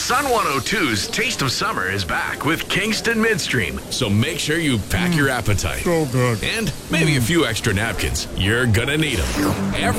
Sun 102's Taste of Summer is back with Kingston Midstream. So make sure you pack your appetite. So good. And maybe a few extra napkins. You're gonna need them.